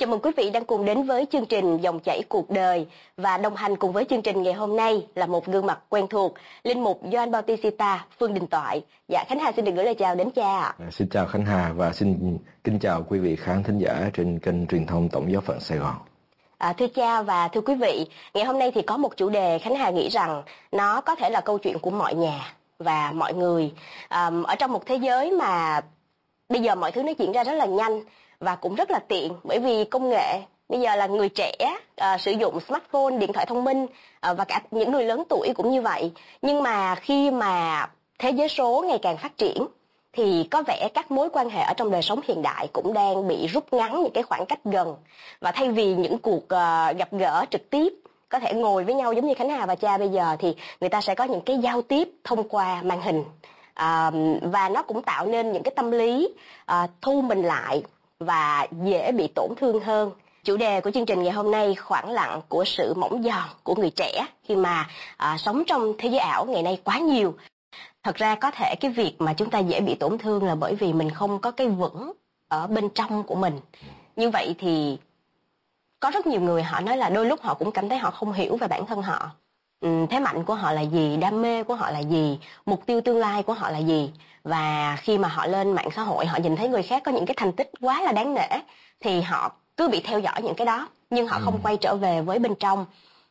Chào mừng quý vị đang cùng đến với chương trình Dòng chảy cuộc đời, và đồng hành cùng với chương trình ngày hôm nay là một gương mặt quen thuộc, linh mục Gioan Bautista Phương Đình Toại. Dạ, Khánh Hà xin được gửi lời chào đến cha ạ. Xin chào Khánh Hà và xin kính chào quý vị khán thính giả trên kênh truyền thông Tổng giáo phận Sài Gòn. Thưa cha và thưa quý vị, ngày hôm nay thì có một chủ đề Khánh Hà nghĩ rằng nó có thể là câu chuyện của mọi nhà và mọi người. Ở trong một thế giới mà bây giờ mọi thứ nó diễn ra rất là nhanh và cũng rất là tiện, bởi vì công nghệ bây giờ là người trẻ sử dụng smartphone, điện thoại thông minh, và cả những người lớn tuổi cũng như vậy. Nhưng mà khi mà thế giới số ngày càng phát triển thì có vẻ các mối quan hệ ở trong đời sống hiện đại cũng đang bị rút ngắn những cái khoảng cách gần. Và thay vì những cuộc gặp gỡ trực tiếp, có thể ngồi với nhau giống như Khánh Hà và cha bây giờ, thì người ta sẽ có những cái giao tiếp thông qua màn hình. Và nó cũng tạo nên những cái tâm lý thu mình lại và dễ bị tổn thương hơn. Chủ đề của chương trình ngày hôm nay khoảng lặng của sự mỏng giòn của người trẻ khi mà sống trong thế giới ảo ngày nay quá nhiều. Thật ra có thể cái việc mà chúng ta dễ bị tổn thương là bởi vì mình không có cái vững ở bên trong của mình. Như vậy thì có rất nhiều người họ nói là đôi lúc họ cũng cảm thấy họ không hiểu về bản thân họ. Thế mạnh của họ là gì, đam mê của họ là gì, mục tiêu tương lai của họ là gì. Và khi mà họ lên mạng xã hội, họ nhìn thấy người khác có những cái thành tích quá là đáng nể, thì họ cứ bị theo dõi những cái đó, nhưng họ không quay trở về với bên trong.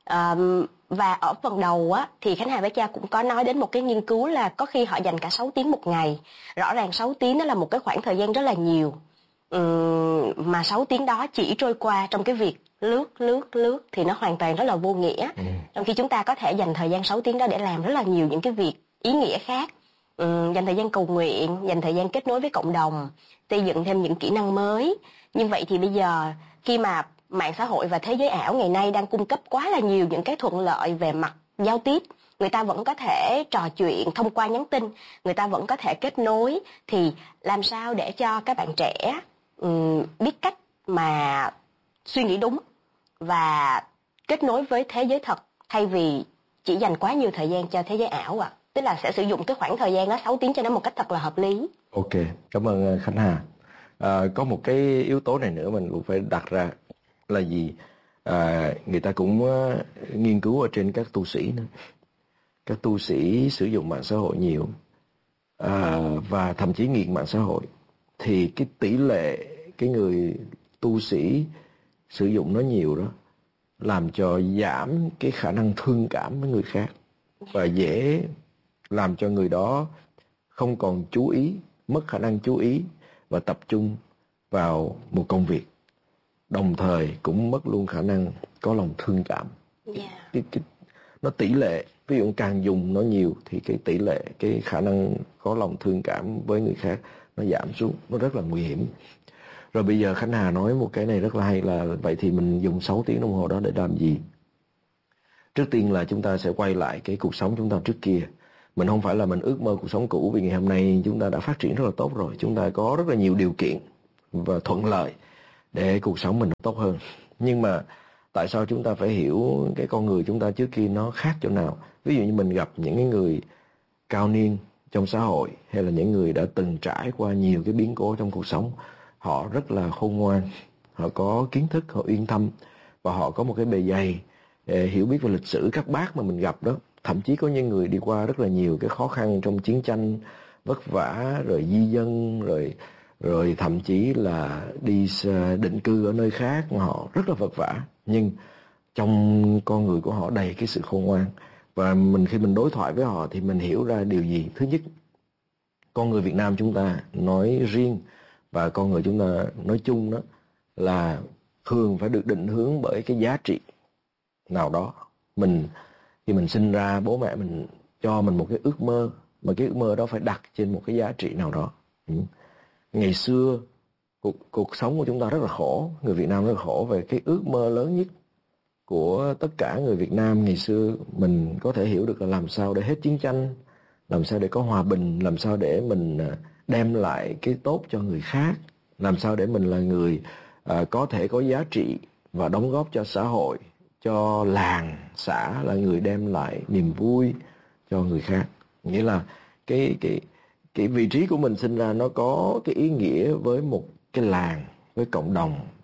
Và ở phần đầu á, thì Khánh Hà với cha cũng có nói đến một cái nghiên cứu là có khi họ dành cả 6 tiếng một ngày. Rõ ràng 6 tiếng đó là một cái khoảng thời gian rất là nhiều. Mà 6 tiếng đó chỉ trôi qua trong cái việc lướt thì nó hoàn toàn rất là vô nghĩa. Trong khi chúng ta có thể dành thời gian 6 tiếng đó để làm rất là nhiều những cái việc ý nghĩa khác. Dành thời gian cầu nguyện, dành thời gian kết nối với cộng đồng, xây dựng thêm những kỹ năng mới. Như vậy thì bây giờ khi mà mạng xã hội và thế giới ảo ngày nay đang cung cấp quá là nhiều những cái thuận lợi về mặt giao tiếp, người ta vẫn có thể trò chuyện thông qua nhắn tin, người ta vẫn có thể kết nối, thì làm sao để cho các bạn trẻ biết cách mà suy nghĩ đúng và kết nối với thế giới thật, thay vì chỉ dành quá nhiều thời gian cho thế giới ảo ạ? Tức là sẽ sử dụng cái khoảng thời gian đó 6 tiếng cho nó một cách thật là hợp lý. Ok, cảm ơn Khánh Hà. Có một cái yếu tố này nữa mình cũng phải đặt ra là gì? Người ta cũng nghiên cứu ở trên các tu sĩ nữa. Các tu sĩ sử dụng mạng xã hội nhiều, và thậm chí nghiện mạng xã hội, thì cái tỷ lệ cái người tu sĩ sử dụng nó nhiều đó làm cho giảm cái khả năng thương cảm với người khác, và dễ làm cho người đó không còn chú ý, mất khả năng chú ý và tập trung vào một công việc, đồng thời cũng mất luôn khả năng có lòng thương cảm. Nó tỷ lệ, ví dụ càng dùng nó nhiều thì cái tỷ lệ, cái khả năng có lòng thương cảm với người khác nó giảm xuống, nó rất là nguy hiểm. Rồi bây giờ Khánh Hà nói một cái này rất là hay, là vậy thì mình dùng 6 tiếng đồng hồ đó để làm gì? Trước tiên là chúng ta sẽ quay lại cái cuộc sống chúng ta trước kia. Mình không phải là mình ước mơ cuộc sống cũ, vì ngày hôm nay chúng ta đã phát triển rất là tốt rồi. Chúng ta có rất là nhiều điều kiện và thuận lợi để cuộc sống mình tốt hơn. Nhưng mà tại sao chúng ta phải hiểu cái con người chúng ta trước kia nó khác chỗ nào? Ví dụ như mình gặp những cái người cao niên trong xã hội, hay là những người đã từng trải qua nhiều cái biến cố trong cuộc sống, họ rất là khôn ngoan, họ có kiến thức, họ uyên thâm, và họ có một cái bề dày hiểu biết về lịch sử. Các bác mà mình gặp đó, thậm chí có những người đi qua rất là nhiều cái khó khăn trong chiến tranh, vất vả, rồi di dân, rồi thậm chí là đi định cư ở nơi khác, mà họ rất là vất vả, nhưng trong con người của họ đầy cái sự khôn ngoan. Và khi mình đối thoại với họ thì mình hiểu ra điều gì? Thứ nhất, con người Việt Nam chúng ta nói riêng và con người chúng ta nói chung đó, là thường phải được định hướng bởi cái giá trị nào đó. Khi mình sinh ra, bố mẹ mình cho mình một cái ước mơ, mà cái ước mơ đó phải đặt trên một cái giá trị nào đó. Ngày xưa cuộc sống của chúng ta rất là khổ, người Việt Nam rất là khổ, về cái ước mơ lớn nhất của tất cả người Việt Nam ngày xưa, mình có thể hiểu được là làm sao để hết chiến tranh, làm sao để có hòa bình, làm sao để mình đem lại cái tốt cho người khác, làm sao để mình là người có thể có giá trị và đóng góp cho xã hội, cho làng, xã, là người đem lại niềm vui cho người khác. Nghĩa là cái vị trí của mình sinh ra nó có cái ý nghĩa với một cái làng, với cộng đồng,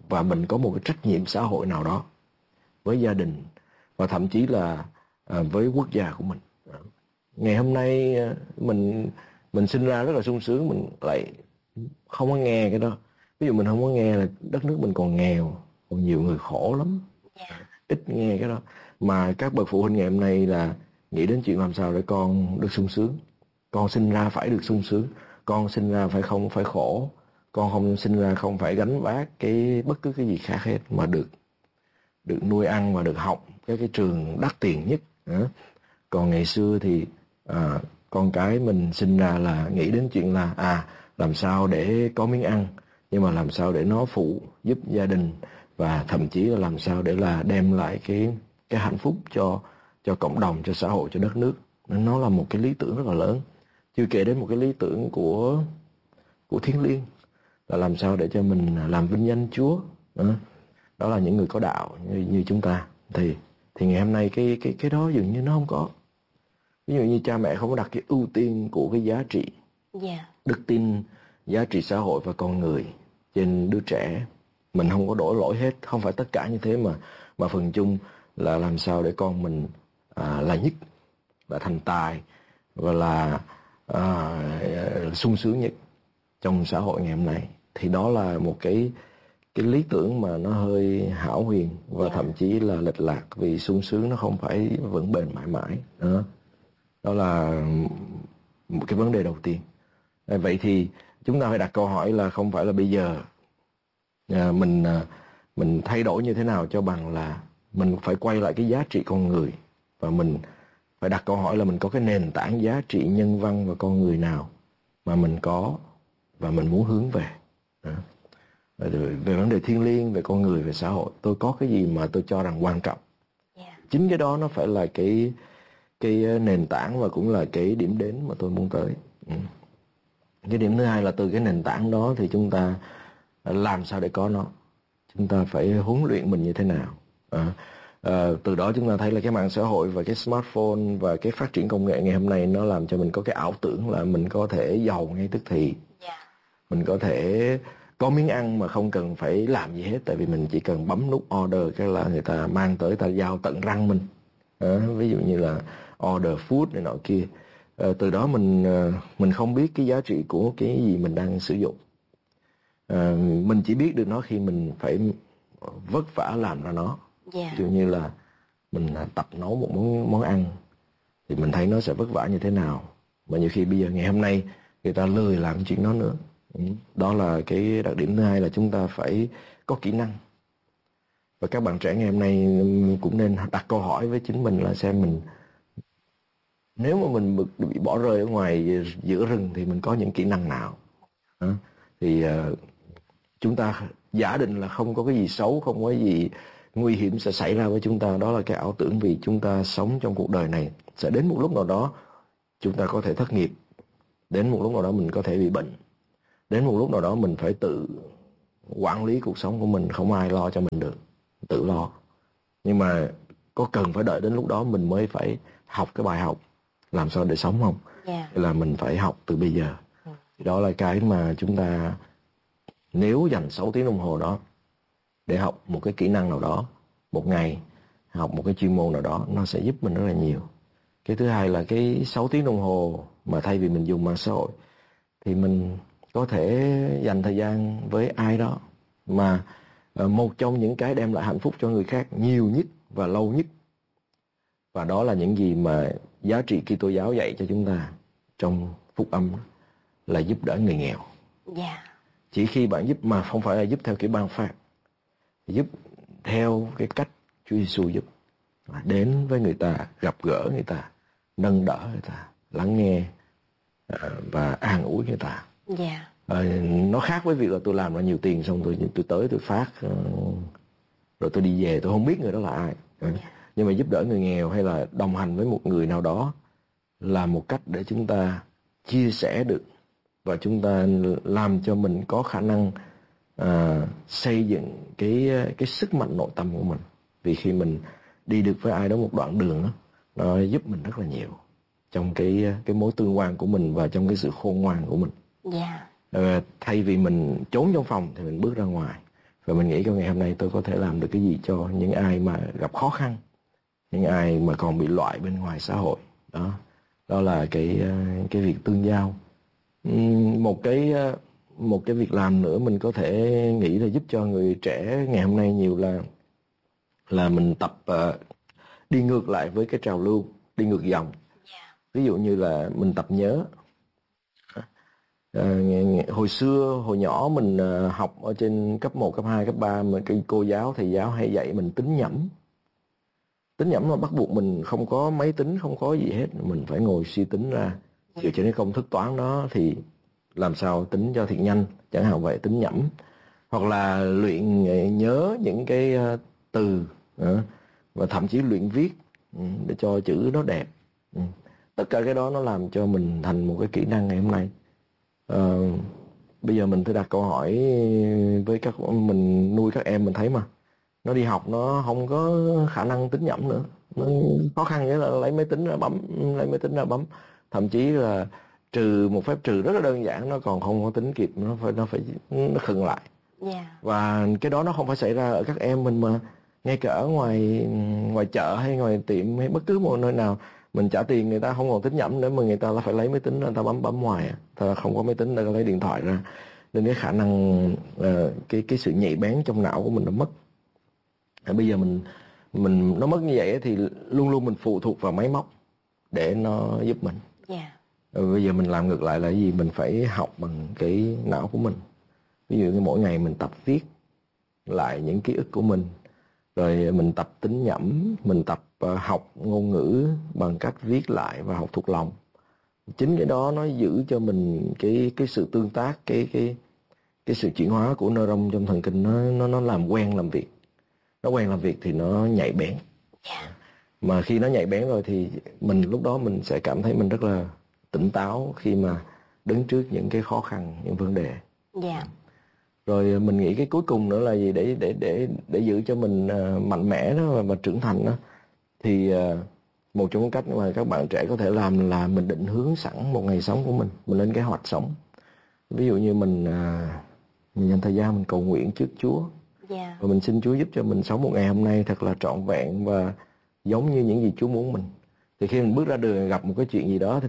và mình có một cái trách nhiệm xã hội nào đó với gia đình và thậm chí là với quốc gia của mình. Ngày hôm nay mình sinh ra rất là sung sướng, mình lại không có nghe cái đó. Ví dụ mình không có nghe là đất nước mình còn nghèo, còn nhiều người khổ lắm, ít nghe cái đó. Mà các bậc phụ huynh ngày hôm nay là nghĩ đến chuyện làm sao để con được sung sướng. Con sinh ra phải được sung sướng, con sinh ra không phải khổ, con không sinh ra không phải gánh vác bất cứ cái gì khác hết, mà được nuôi ăn và được học cái trường đắt tiền nhất. Còn ngày xưa thì con cái mình sinh ra là nghĩ đến chuyện là làm sao để có miếng ăn, nhưng mà làm sao để nó phụ giúp gia đình, và thậm chí là làm sao để là đem lại cái hạnh phúc cho cộng đồng, cho xã hội, cho đất nước. Nên nó là một cái lý tưởng rất là lớn. Chưa kể đến một cái lý tưởng của thiêng liêng là làm sao để cho mình làm vinh danh Chúa. Đó là những người có đạo như chúng ta. Thì ngày hôm nay cái đó dường như nó không có. Ví dụ như cha mẹ không có đặt cái ưu tiên của cái giá trị đức tin, giá trị xã hội và con người trên đứa trẻ. Mình không có đổ lỗi hết, không phải tất cả như thế, mà phần chung là làm sao để con mình là nhất, là thành tài và là sung sướng nhất trong xã hội ngày hôm nay. Thì đó là một cái lý tưởng mà nó hơi hão huyền và thậm chí là lệch lạc, vì sung sướng nó không phải vững bền mãi mãi. Đó là một cái vấn đề đầu tiên. Vậy thì chúng ta phải đặt câu hỏi là không phải là bây giờ mình thay đổi như thế nào cho bằng là mình phải quay lại cái giá trị con người, và mình phải đặt câu hỏi là mình có cái nền tảng giá trị nhân văn và con người nào mà mình có và mình muốn hướng về. Về vấn đề thiêng liêng, về con người, về xã hội, tôi có cái gì mà tôi cho rằng quan trọng. Chính cái đó nó phải là cái nền tảng và cũng là cái điểm đến mà tôi muốn tới. Cái điểm thứ hai là từ cái nền tảng đó thì chúng ta làm sao để có nó. Chúng ta phải huấn luyện mình như thế nào. Từ đó chúng ta thấy là cái mạng xã hội và cái smartphone và cái phát triển công nghệ ngày hôm nay nó làm cho mình có cái ảo tưởng là mình có thể giàu ngay tức thì. Mình có thể có miếng ăn mà không cần phải làm gì hết, tại vì mình chỉ cần bấm nút order cái là người ta mang tới, ta giao tận răng mình. Ví dụ như là order food này nọ kia. Từ đó mình không biết cái giá trị của cái gì mình đang sử dụng. Mình chỉ biết được nó khi mình phải vất vả làm ra nó. Ví dụ như là mình tập nấu một món ăn thì mình thấy nó sẽ vất vả như thế nào, mà nhiều khi bây giờ ngày hôm nay người ta lười làm chuyện đó nữa. Đó là cái đặc điểm thứ hai, là chúng ta phải có kỹ năng. Và các bạn trẻ ngày hôm nay cũng nên đặt câu hỏi với chính mình là xem mình, nếu mà mình bị bỏ rơi ở ngoài giữa rừng thì mình có những kỹ năng nào. Thì chúng ta giả định là không có cái gì xấu, không có cái gì nguy hiểm sẽ xảy ra với chúng ta. Đó là cái ảo tưởng, vì chúng ta sống trong cuộc đời này sẽ đến một lúc nào đó chúng ta có thể thất nghiệp, đến một lúc nào đó mình có thể bị bệnh, đến một lúc nào đó mình phải tự quản lý cuộc sống của mình, không ai lo cho mình được, tự lo. Nhưng mà có cần phải đợi đến lúc đó mình mới phải học cái bài học làm sao để sống không? Là mình phải học từ bây giờ. Đó là cái mà chúng ta, nếu dành 6 tiếng đồng hồ đó để học một cái kỹ năng nào đó một ngày, học một cái chuyên môn nào đó, nó sẽ giúp mình rất là nhiều. Cái thứ hai là cái 6 tiếng đồng hồ mà thay vì mình dùng mạng xã hội thì mình có thể dành thời gian với ai đó mà một trong những cái đem lại hạnh phúc cho người khác nhiều nhất và lâu nhất. Và đó là những gì mà giá trị Kitô giáo dạy cho chúng ta trong phúc âm, là giúp đỡ người nghèo. Chỉ khi bạn giúp, mà không phải là giúp theo kiểu ban phát, giúp theo cái cách Chúa Giêsu giúp, đến với người ta, gặp gỡ người ta, nâng đỡ người ta, lắng nghe và an ủi người ta. Nó khác với việc là tôi làm ra nhiều tiền xong tôi tới tôi phát rồi tôi đi về, tôi không biết người đó là ai. Nhưng mà giúp đỡ người nghèo hay là đồng hành với một người nào đó là một cách để chúng ta chia sẻ được, và chúng ta làm cho mình có khả năng xây dựng cái sức mạnh nội tâm của mình. Vì khi mình đi được với ai đó một đoạn đường đó, nó giúp mình rất là nhiều trong cái mối tương quan của mình và trong cái sự khôn ngoan của mình. Thay vì mình trốn trong phòng thì mình bước ra ngoài, Và mình nghĩ trong ngày hôm nay tôi có thể làm được cái gì cho những ai mà gặp khó khăn, những ai mà còn bị loại bên ngoài xã hội. Đó là cái việc tương giao. Một cái việc làm nữa mình có thể nghĩ là giúp cho người trẻ ngày hôm nay nhiều là mình tập đi ngược lại với cái trào lưu, đi ngược dòng. Ví dụ như là mình tập nhớ. Hồi xưa, hồi nhỏ mình học ở trên cấp 1, cấp 2, cấp 3 mà cái cô giáo, thầy giáo hay dạy mình tính nhẩm. Tính nhẩm là bắt buộc mình không có máy tính, không có gì hết, mình phải ngồi suy tính ra dựa trên cái công thức toán đó thì làm sao tính cho thiệt nhanh, chẳng hạn vậy, tính nhẩm. Hoặc là luyện nhớ những cái từ và thậm chí luyện viết để cho chữ nó đẹp. Tất cả cái đó nó làm cho mình thành một cái kỹ năng ngày hôm nay. Bây giờ mình thử đặt câu hỏi với mình nuôi các em, mình thấy mà nó đi học nó không có khả năng tính nhẩm nữa, nó khó khăn nghĩa là lấy máy tính ra bấm, thậm chí là trừ một phép trừ rất là đơn giản nó còn không có tính kịp, nó khựng lại. Và cái đó nó không phải xảy ra ở các em mình, mà ngay cả ở ngoài chợ hay ngoài tiệm hay bất cứ một nơi nào mình trả tiền người ta không còn tính nhẩm nữa, mà người ta là phải lấy máy tính ra, người ta bấm ngoài, ta không có máy tính, ta lấy điện thoại ra, nên cái khả năng cái sự nhạy bén trong não của mình nó mất. Bây giờ mình nó mất như vậy thì luôn luôn mình phụ thuộc vào máy móc để nó giúp mình. Bây giờ mình làm ngược lại là gì? Mình phải học bằng cái não của mình. Ví dụ như mỗi ngày mình tập viết lại những ký ức của mình, rồi mình tập tính nhẩm, mình tập học ngôn ngữ bằng cách viết lại và học thuộc lòng. Chính cái đó nó giữ cho mình cái sự tương tác, cái sự chuyển hóa của neuron trong thần kinh, nó làm quen làm việc. Nó quen làm việc thì nó nhạy bén. Mà khi nó nhạy bén rồi thì lúc đó mình sẽ cảm thấy mình rất là tỉnh táo khi mà đứng trước những cái khó khăn, những vấn đề. Rồi mình nghĩ cái cuối cùng nữa là gì, để giữ cho mình mạnh mẽ đó và trưởng thành đó, thì một trong những cách mà các bạn trẻ có thể làm là mình định hướng sẵn một ngày sống của mình lên kế hoạch sống. Ví dụ như mình dành thời gian mình cầu nguyện trước Chúa, và mình xin Chúa giúp cho mình sống một ngày hôm nay thật là trọn vẹn và giống như những gì Chúa muốn mình. Thì khi mình bước ra đường gặp một cái chuyện gì đó thì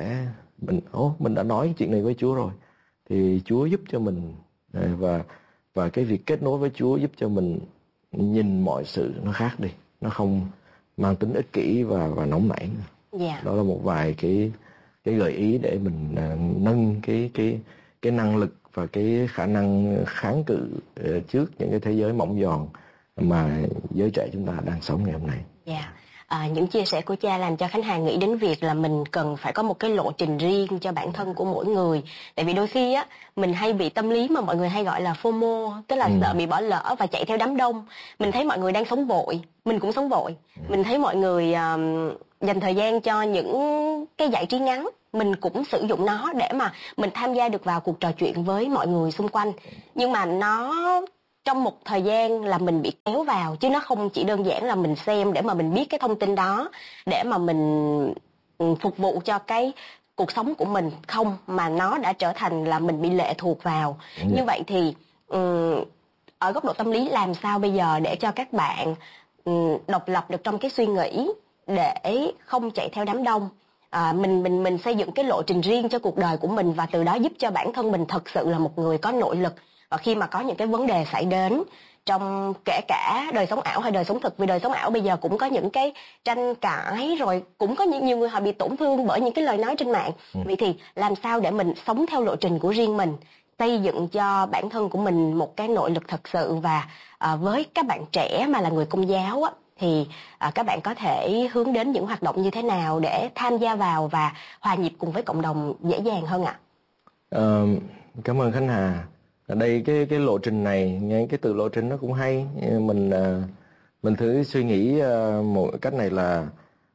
mình đã nói chuyện này với Chúa rồi, thì Chúa giúp cho mình, và cái việc kết nối với Chúa giúp cho mình nhìn mọi sự nó khác đi, nó không mang tính ích kỷ và nóng nảy nữa. Đó là một vài cái gợi ý để mình nâng cái năng lực và cái khả năng kháng cự trước những cái thế giới mỏng giòn mà giới trẻ chúng ta đang sống ngày hôm nay. Những chia sẻ của cha làm cho Khánh Hà nghĩ đến việc là mình cần phải có một cái lộ trình riêng cho bản thân của mỗi người. Tại vì đôi khi á, mình hay bị tâm lý mà mọi người hay gọi là FOMO, tức là sợ bị bỏ lỡ và chạy theo đám đông. Mình thấy mọi người đang sống vội, mình cũng sống vội. Mình thấy mọi người dành thời gian cho những cái giải trí ngắn, mình cũng sử dụng nó để mà mình tham gia được vào cuộc trò chuyện với mọi người xung quanh. Nhưng mà nó trong một thời gian là mình bị kéo vào, chứ nó không chỉ đơn giản là mình xem để mà mình biết cái thông tin đó để mà mình phục vụ cho cái cuộc sống của mình không, mà nó đã trở thành là mình bị lệ thuộc vào. Như vậy thì ở góc độ tâm lý làm sao bây giờ để cho các bạn độc lập được trong cái suy nghĩ để không chạy theo đám đông, mình xây dựng cái lộ trình riêng cho cuộc đời của mình, và từ đó giúp cho bản thân mình thật sự là một người có nội lực. Và khi mà có những cái vấn đề xảy đến trong kể cả đời sống ảo hay đời sống thực, vì đời sống ảo bây giờ cũng có những cái tranh cãi, rồi cũng có nhiều người họ bị tổn thương bởi những cái lời nói trên mạng. Vậy thì làm sao để mình sống theo lộ trình của riêng mình, xây dựng cho bản thân của mình một cái nội lực thật sự. Và với các bạn trẻ mà là người Công giáo á, thì các bạn có thể hướng đến những hoạt động như thế nào để tham gia vào và hòa nhịp cùng với cộng đồng dễ dàng hơn ạ? Cảm ơn Khánh Hà. Ở đây cái lộ trình này, nghe cái từ lộ trình nó cũng hay. Mình thử suy nghĩ một cách này là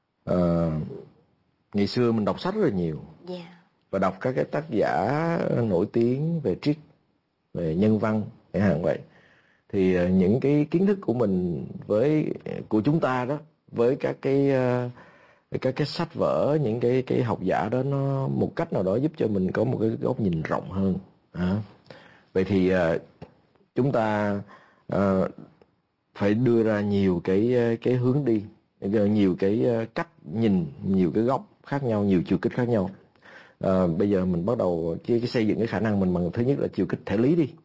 ngày xưa mình đọc sách rất là nhiều, và đọc các cái tác giả nổi tiếng về triết, về nhân văn chẳng hạn vậy. Thì những cái kiến thức của mình của chúng ta đó với các cái sách vở, những cái học giả đó, nó một cách nào đó giúp cho mình có một cái góc nhìn rộng hơn. Vậy thì chúng ta phải đưa ra nhiều cái hướng đi, nhiều cái cách nhìn, nhiều cái góc khác nhau, nhiều chiều kích khác nhau. Bây giờ mình bắt đầu cái xây dựng cái khả năng mình bằng thứ nhất là chiều kích thể lý đi.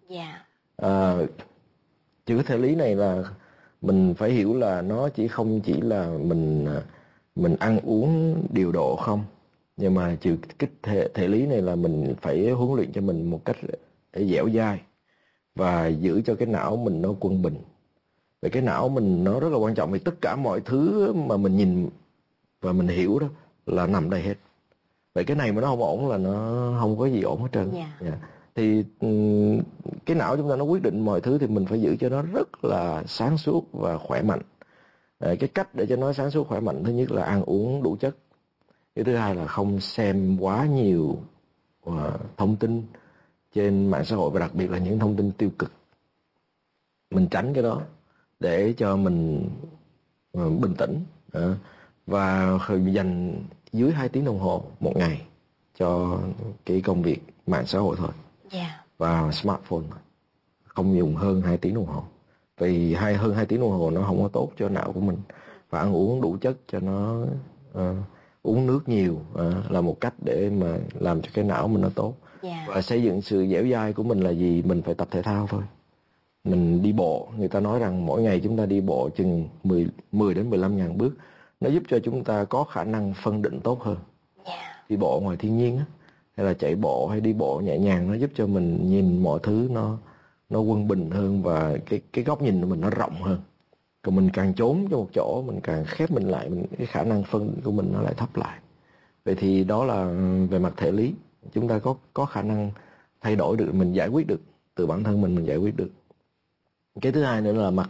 Chiều kích thể lý này là mình phải hiểu là nó không chỉ là mình ăn uống điều độ không, nhưng mà chiều kích thể lý này là mình phải huấn luyện cho mình một cách để dẻo dai và giữ cho cái não mình nó quân bình. Vậy cái não mình nó rất là quan trọng, vì tất cả mọi thứ mà mình nhìn và mình hiểu đó là nằm đây hết. Vậy cái này mà nó không ổn là nó không có gì ổn hết trơn. Thì cái não chúng ta nó quyết định mọi thứ, thì mình phải giữ cho nó rất là sáng suốt và khỏe mạnh. Cái cách để cho nó sáng suốt khỏe mạnh, thứ nhất là ăn uống đủ chất. Cái thứ hai là không xem quá nhiều thông tin trên mạng xã hội, và đặc biệt là những thông tin tiêu cực. Mình tránh cái đó để cho mình bình tĩnh, và dành dưới 2 tiếng đồng hồ một ngày cho cái công việc mạng xã hội thôi. Và smartphone không dùng hơn 2 tiếng đồng hồ, vì hơn 2 tiếng đồng hồ nó không có tốt cho não của mình. Và ăn uống đủ chất cho nó, uống nước nhiều là một cách để mà làm cho cái não mình nó tốt. Và xây dựng sự dẻo dai của mình là gì? Mình phải tập thể thao thôi. Mình đi bộ, người ta nói rằng mỗi ngày chúng ta đi bộ chừng 10 đến 15 ngàn bước. Nó giúp cho chúng ta có khả năng phân định tốt hơn. Đi bộ ngoài thiên nhiên á, hay là chạy bộ hay đi bộ nhẹ nhàng, nó giúp cho mình nhìn mọi thứ nó quân bình hơn, và cái góc nhìn của mình nó rộng hơn. Còn mình càng trốn trong một chỗ, mình càng khép mình lại, cái khả năng phân định của mình nó lại thấp lại. Vậy thì đó là về mặt thể lý, chúng ta có khả năng thay đổi được, mình giải quyết được từ bản thân mình giải quyết được. Cái thứ hai nữa là mặt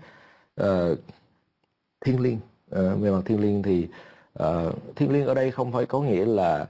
thiêng liêng. Về mặt thiêng liêng thì thiêng liêng ở đây không phải có nghĩa là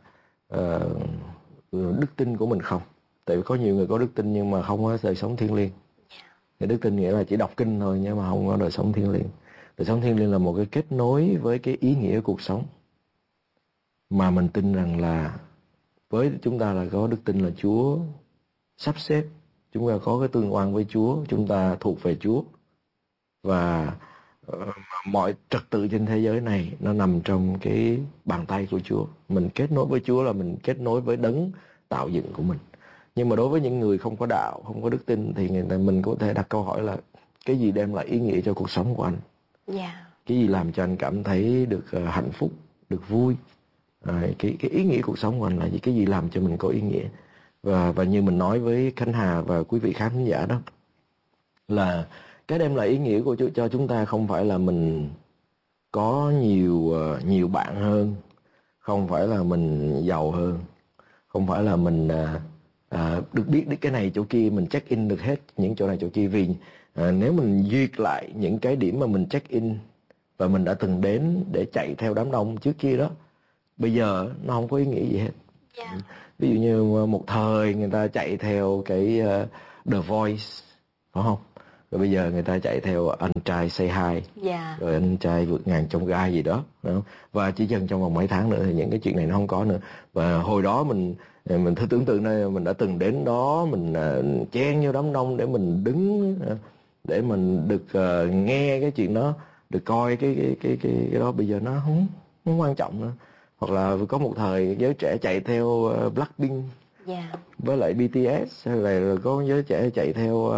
đức tin của mình không. Tại vì có nhiều người có đức tin nhưng mà không có đời sống thiêng liêng. Thì đức tin nghĩa là chỉ đọc kinh thôi nhưng mà không có đời sống thiêng liêng. Đời sống thiêng liêng là một cái kết nối với cái ý nghĩa của cuộc sống, mà mình tin rằng là với chúng ta là có đức tin là Chúa sắp xếp, chúng ta có cái tương quan với Chúa, chúng ta thuộc về Chúa, và mọi trật tự trên thế giới này nó nằm trong cái bàn tay của Chúa. Mình kết nối với Chúa là mình kết nối với đấng tạo dựng của mình. Nhưng mà đối với những người không có đạo, không có đức tin, thì mình có thể đặt câu hỏi là cái gì đem lại ý nghĩa cho cuộc sống của anh? Cái gì làm cho anh cảm thấy được hạnh phúc, được vui? Cái ý nghĩa cuộc sống của anh là gì? Cái gì làm cho mình có ý nghĩa? Và như mình nói với Khánh Hà và quý vị khán giả đó, là cái đem lại ý nghĩa cho chúng ta không phải là mình có nhiều bạn hơn, không phải là mình giàu hơn, không phải là mình được biết đến cái này chỗ kia, mình check in được hết những chỗ này chỗ kia. Vì nếu mình duyệt lại những cái điểm mà mình check in và mình đã từng đến để chạy theo đám đông trước kia đó, bây giờ nó không có ý nghĩa gì hết. Ví dụ như một thời người ta chạy theo cái The Voice, phải không? Rồi bây giờ người ta chạy theo Anh Trai Say Hi, rồi Anh Trai Vượt Ngàn Chông Gai gì đó, đúng không? Và chỉ dần trong vòng mấy tháng nữa thì những cái chuyện này nó không có nữa. Và hồi đó mình thử tưởng tượng đây, mình đã từng đến đó, mình chen vô đám đông để mình đứng, để mình được nghe cái chuyện đó, được coi cái đó. Bây giờ nó không quan trọng nữa. Hoặc là có một thời giới trẻ chạy theo Blackpink với lại BTS, hay là có giới trẻ chạy theo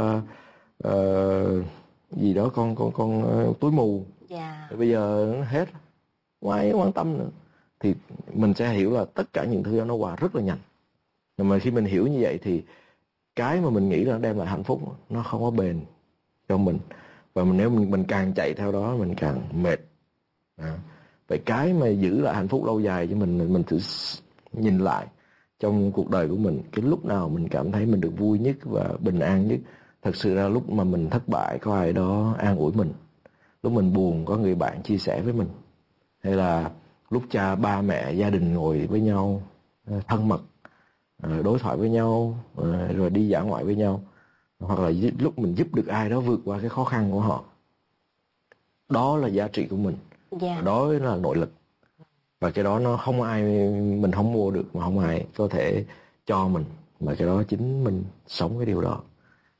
gì đó con túi mù. Bây giờ hết, không ai quan tâm nữa. Thì mình sẽ hiểu là tất cả những thứ đó nó qua rất là nhanh. Nhưng mà khi mình hiểu như vậy thì cái mà mình nghĩ là nó đem lại hạnh phúc nó không có bền cho mình. Và nếu mình càng chạy theo đó mình càng mệt. Vậy cái mà giữ lại hạnh phúc lâu dài cho mình thử nhìn lại trong cuộc đời của mình, cái lúc nào mình cảm thấy mình được vui nhất và bình an nhất. Thật sự ra lúc mà mình thất bại có ai đó an ủi mình, lúc mình buồn có người bạn chia sẻ với mình, hay là lúc cha ba mẹ gia đình ngồi với nhau thân mật, đối thoại với nhau, rồi đi dã ngoại với nhau, hoặc là lúc mình giúp được ai đó vượt qua cái khó khăn của họ. Đó là giá trị của mình. Đó là nội lực. Và cái đó nó không ai, mình không mua được, mà không ai có thể cho mình, mà cái đó chính mình sống cái điều đó.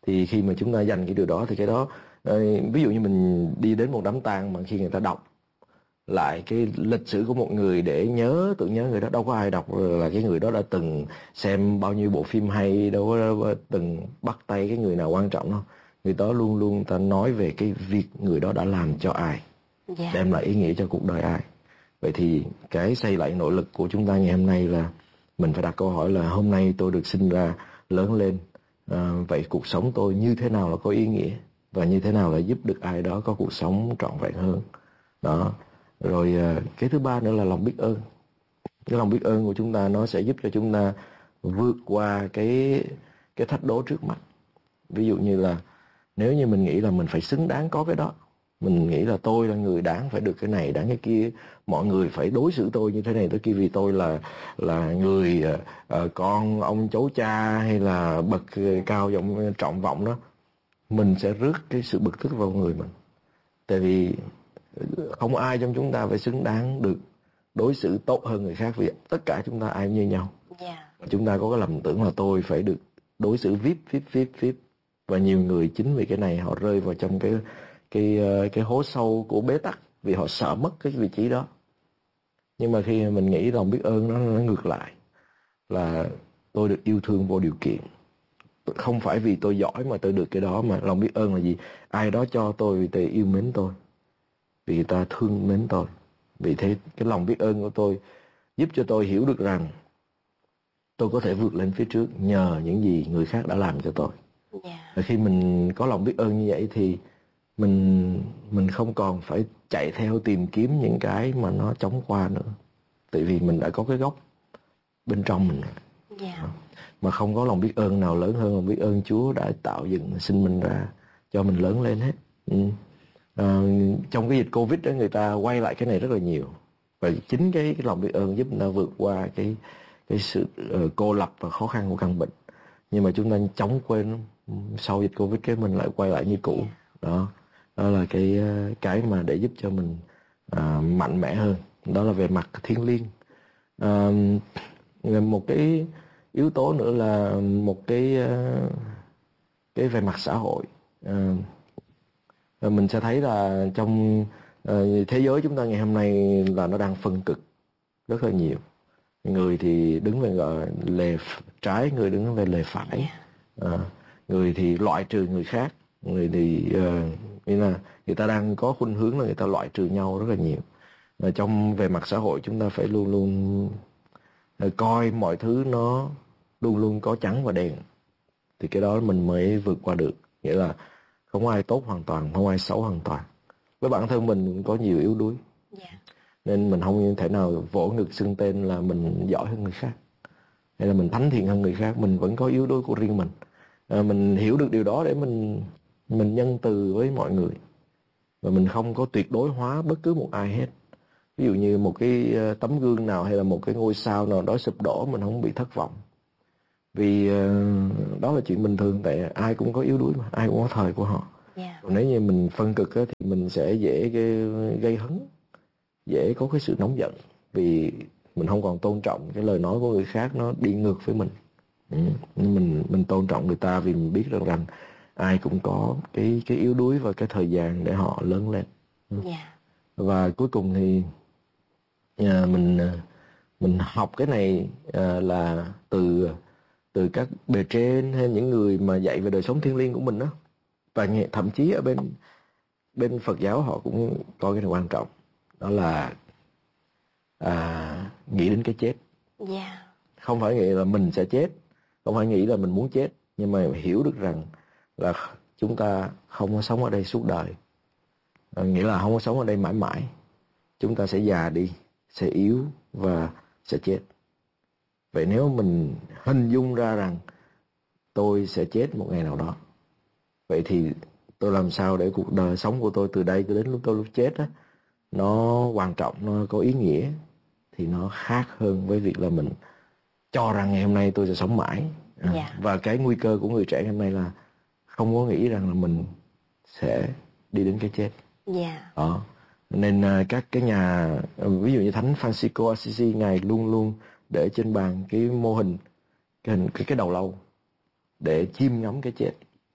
Thì khi mà chúng ta dành cái điều đó thì cái đó, ví dụ như mình đi đến một đám tang mà khi người ta đọc lại cái lịch sử của một người để tưởng nhớ người đó, đâu có ai đọc là cái người đó đã từng xem bao nhiêu bộ phim hay, đâu có từng bắt tay cái người nào quan trọng đâu. Người đó luôn luôn ta nói về cái việc người đó đã làm cho ai, đem lại ý nghĩa cho cuộc đời ai. Vậy thì cái xây lại nội lực của chúng ta ngày hôm nay là mình phải đặt câu hỏi là hôm nay tôi được sinh ra, lớn lên, vậy cuộc sống tôi như thế nào là có ý nghĩa, và như thế nào là giúp được ai đó có cuộc sống trọn vẹn hơn. Đó. Rồi cái thứ ba nữa là lòng biết ơn. Cái lòng biết ơn của chúng ta nó sẽ giúp cho chúng ta vượt qua cái thách đố trước mặt. Ví dụ như là nếu như mình nghĩ là mình phải xứng đáng có cái đó, mình nghĩ là tôi là người đáng phải được cái này, đáng cái kia, mọi người phải đối xử tôi như thế này tới kia vì tôi là người con ông cháu cha hay là bậc cao trọng vọng đó, mình sẽ rước cái sự bực tức vào người mình. Tại vì không ai trong chúng ta phải xứng đáng được đối xử tốt hơn người khác, vì tất cả chúng ta ai như nhau. Chúng ta có cái lầm tưởng là tôi phải được đối xử VIP. Và nhiều người chính vì cái này họ rơi vào trong cái hố sâu của bế tắc, vì họ sợ mất cái vị trí đó. Nhưng mà khi mình nghĩ lòng biết ơn nó ngược lại, là tôi được yêu thương vô điều kiện. Không phải vì tôi giỏi mà tôi được cái đó, mà lòng biết ơn là gì? Ai đó cho tôi vì người ta yêu mến tôi, vì người ta thương mến tôi. Vì thế cái lòng biết ơn của tôi giúp cho tôi hiểu được rằng tôi có thể vượt lên phía trước nhờ những gì người khác đã làm cho tôi. Và khi mình có lòng biết ơn như vậy thì mình không còn phải chạy theo tìm kiếm những cái mà nó chóng qua nữa. Tại vì mình đã có cái gốc bên trong mình. Mà không có lòng biết ơn nào lớn hơn lòng biết ơn Chúa đã tạo dựng sinh mình ra cho mình lớn lên hết. Trong cái dịch Covid đó, người ta quay lại cái này rất là nhiều. Và chính cái lòng biết ơn giúp người ta vượt qua cái sự cô lập và khó khăn của căn bệnh. Nhưng mà chúng ta chóng quên, sau dịch Covid cái mình lại quay lại như cũ. Đó là cái mà để giúp cho mình mạnh mẽ hơn. Đó là về mặt thiêng liêng. Một cái yếu tố nữa là một cái về mặt xã hội. Mình sẽ thấy là trong thế giới chúng ta ngày hôm nay là nó đang phân cực rất là nhiều. Người thì đứng về lề trái, người đứng về lề phải. Người thì loại trừ người khác, người thì nghĩa là người ta đang có khuynh hướng là người ta loại trừ nhau rất là nhiều. Trong về mặt xã hội chúng ta phải luôn luôn coi mọi thứ nó luôn luôn có trắng và đen, thì cái đó mình mới vượt qua được. Nghĩa là không ai tốt hoàn toàn, không ai xấu hoàn toàn. Với bản thân mình có nhiều yếu đuối, nên mình không thể nào vỗ ngực xưng tên là mình giỏi hơn người khác, hay là mình thánh thiện hơn người khác. Mình vẫn có yếu đuối của riêng mình. Mình hiểu được điều đó để mình nhân từ với mọi người, và mình không có tuyệt đối hóa bất cứ một ai hết. Ví dụ như một cái tấm gương nào hay là một cái ngôi sao nào đó sụp đổ, mình không bị thất vọng, vì đó là chuyện bình thường. Tại ai cũng có yếu đuối mà, ai cũng có thời của họ. Còn nếu như mình phân cực á, thì mình sẽ dễ gây hấn, dễ có cái sự nóng giận, vì mình không còn tôn trọng cái lời nói của người khác, nó đi ngược với mình. Mình tôn trọng người ta vì mình biết rằng ai cũng có cái yếu đuối và cái thời gian để họ lớn lên. Và cuối cùng thì mình học cái này là từ các bề trên hay những người mà dạy về đời sống thiêng liêng của mình đó. Và thậm chí ở bên Phật giáo họ cũng coi cái này quan trọng, đó là nghĩ đến cái chết. Không phải nghĩ là mình sẽ chết, không phải nghĩ là mình muốn chết, nhưng mà hiểu được rằng là chúng ta không có sống ở đây suốt đời. Nghĩa là không có sống ở đây mãi mãi. Chúng ta sẽ già đi, sẽ yếu và sẽ chết. Vậy nếu mình hình dung ra rằng tôi sẽ chết một ngày nào đó, vậy thì tôi làm sao để cuộc đời sống của tôi từ đây cho đến lúc chết á, nó quan trọng, nó có ý nghĩa, thì nó khác hơn với việc là mình cho rằng ngày hôm nay tôi sẽ sống mãi. Và cái nguy cơ của người trẻ hôm nay là không có nghĩ rằng là mình sẽ đi đến cái chết. Đó. Nên các cái nhà, ví dụ như Thánh Francisco Assisi, ngài luôn luôn để trên bàn cái mô hình cái đầu lâu để chiêm ngắm cái chết.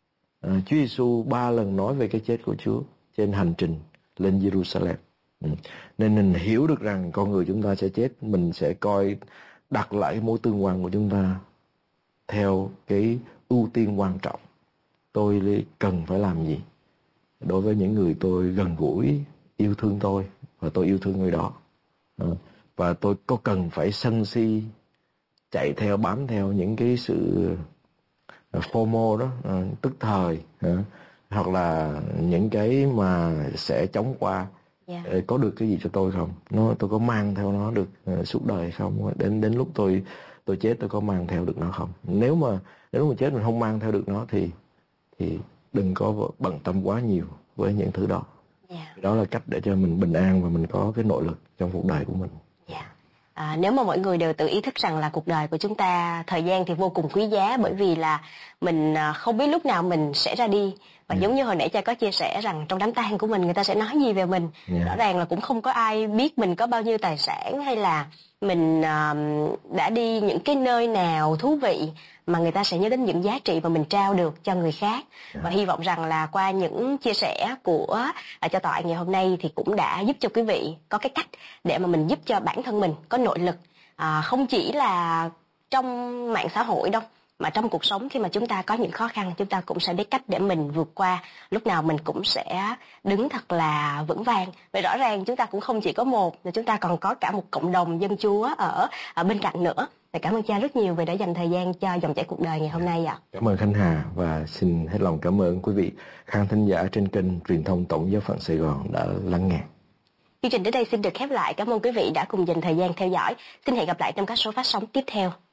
Chúa Giêsu 3 lần nói về cái chết của Chúa trên hành trình lên Jerusalem. Nên mình hiểu được rằng con người chúng ta sẽ chết, mình sẽ đặt lại cái mối tương quan của chúng ta theo cái ưu tiên quan trọng. Tôi cần phải làm gì đối với những người tôi gần gũi, yêu thương tôi, và tôi yêu thương người đó. Và tôi có cần phải sân si, chạy theo, bám theo những cái sự FOMO đó, tức thời, hoặc là những cái mà sẽ chóng qua. Có được cái gì cho tôi không? Tôi có mang theo nó được suốt đời không? Đến lúc tôi chết tôi có mang theo được nó không? Nếu mà chết mình không mang theo được nó thì đừng có bận tâm quá nhiều với những thứ đó. Đó là cách để cho mình bình an và mình có cái nội lực trong cuộc đời của mình. Nếu mà mọi người đều tự ý thức rằng là cuộc đời của chúng ta, thời gian thì vô cùng quý giá, bởi vì là mình không biết lúc nào mình sẽ ra đi. Và giống như hồi nãy cha có chia sẻ rằng trong đám tang của mình người ta sẽ nói gì về mình. Rõ ràng là cũng không có ai biết mình có bao nhiêu tài sản, hay là mình đã đi những cái nơi nào thú vị, mà người ta sẽ nhớ đến những giá trị mà mình trao được cho người khác. Và hy vọng rằng là qua những chia sẻ của cho tọa ngày hôm nay thì cũng đã giúp cho quý vị có cái cách để mà mình giúp cho bản thân mình có nội lực, không chỉ là trong mạng xã hội đâu, mà trong cuộc sống khi mà chúng ta có những khó khăn, chúng ta cũng sẽ biết cách để mình vượt qua. Lúc nào mình cũng sẽ đứng thật là vững vàng. Vậy rõ ràng chúng ta cũng không chỉ có một, mà chúng ta còn có cả một cộng đồng dân Chúa ở bên cạnh nữa. Cảm ơn cha rất nhiều vì đã dành thời gian cho Dòng Chảy Cuộc Đời ngày hôm nay ạ. Cảm ơn Khánh Hà, và xin hết lòng cảm ơn quý vị khán thính giả trên kênh truyền thông Tổng giáo phận Sài Gòn đã lắng nghe. Chương trình đến đây xin được khép lại. Cảm ơn quý vị đã cùng dành thời gian theo dõi. Xin hẹn gặp lại trong các số phát sóng tiếp theo.